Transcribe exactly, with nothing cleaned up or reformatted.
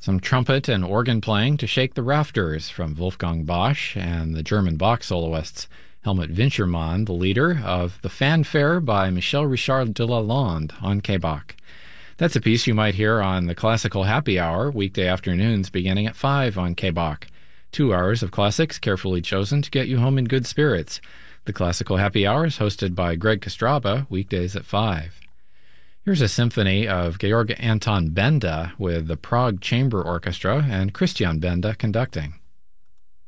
Some trumpet and organ playing to shake the rafters from Wolfgang Bosch and the German Bach soloists. Helmut Winchermann, the leader of The Fanfare by Michel Richard de Lalande on K-Bach. That's a piece you might hear on the Classical Happy Hour, weekday afternoons beginning at five on K-Bach. Two hours of classics carefully chosen to get you home in good spirits. The Classical Happy Hour is hosted by Greg Kostraba, weekdays at five. Here's a symphony of Georg Anton Benda with the Prague Chamber Orchestra and Christian Benda conducting.